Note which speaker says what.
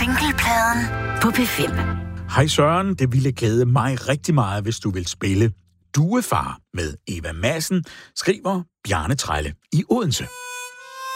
Speaker 1: Jinglepladen på P5.
Speaker 2: Hej Søren, det ville glæde mig rigtig meget, hvis du vil spille Duefar med Eva Madsen, skriver Bjarne Trælle i Odense.